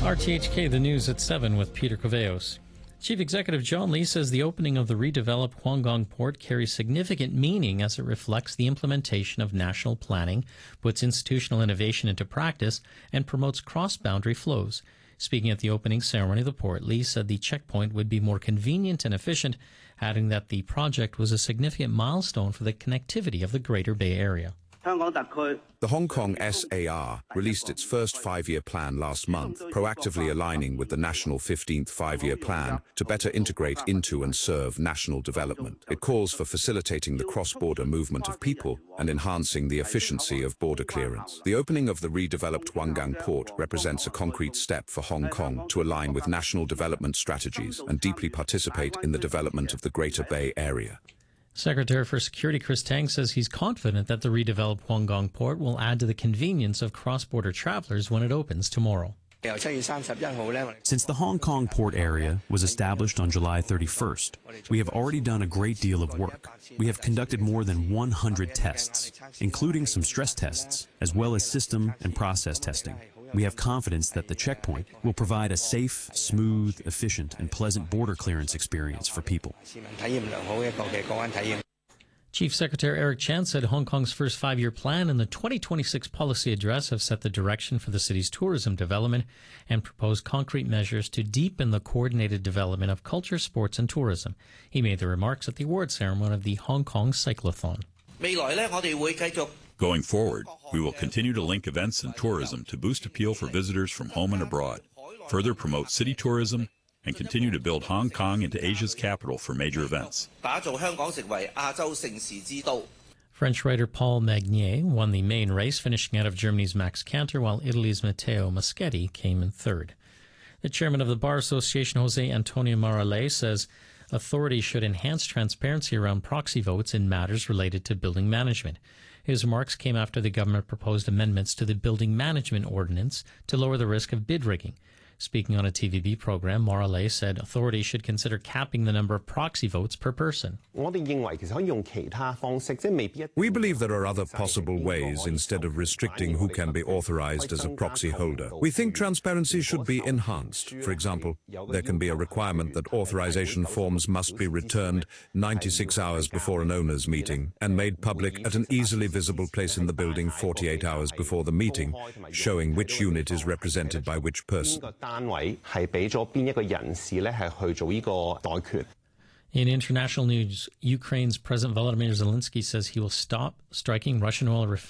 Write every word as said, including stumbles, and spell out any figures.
R T H K, the news at seven with Peter Coveos. Chief Executive John Lee says the opening of the redeveloped Huanggang port carries significant meaning as it reflects the implementation of national planning, puts institutional innovation into practice, and promotes cross-boundary flows. Speaking at the opening ceremony of the port, Lee said the checkpoint would be more convenient and efficient, adding that the project was a significant milestone for the connectivity of the Greater Bay Area. The Hong Kong S A R released its first five-year plan last month, proactively aligning with the national fifteenth five-year plan to better integrate into and serve national development. It calls for facilitating the cross-border movement of people and enhancing the efficiency of border clearance. The opening of the redeveloped Huanggang port represents a concrete step for Hong Kong to align with national development strategies and deeply participate in the development of the Greater Bay Area. Secretary for Security Chris Tang says he's confident that the redeveloped Huanggang port will add to the convenience of cross-border travelers when it opens tomorrow. Since the Hong Kong port area was established on July thirty-first, we have already done a great deal of work. We have conducted more than one hundred tests, including some stress tests, as well as system and process testing. We have confidence that the checkpoint will provide a safe, smooth, efficient, and pleasant border clearance experience for people. Chief Secretary Eric Chan said Hong Kong's first five-year plan and the twenty twenty-six policy address have set the direction for the city's tourism development and proposed concrete measures to deepen the coordinated development of culture, sports, and tourism. He made the remarks at the award ceremony of the Hong Kong Cyclothon. Going forward, we will continue to link events and tourism to boost appeal for visitors from home and abroad, further promote city tourism, and continue to build Hong Kong into Asia's capital for major events. French rider Paul Magnier won the main race, finishing out of Germany's Max Canter, while Italy's Matteo Moschetti came in third. The chairman of the Bar Association, Jose Antonio Morales, says authorities should enhance transparency around proxy votes in matters related to building management. His remarks came after the government proposed amendments to the Building Management Ordinance to lower the risk of bid rigging. Speaking on a T V B program, Morales said authorities should consider capping the number of proxy votes per person. We believe there are other possible ways instead of restricting who can be authorized as a proxy holder. We think transparency should be enhanced. For example, there can be a requirement that authorization forms must be returned ninety-six hours before an owners' meeting and made public at an easily visible place in the building forty-eight hours before the meeting, showing which unit is represented by which person. In international news, Ukraine's President Volodymyr Zelensky says he will stop striking Russian oil refineries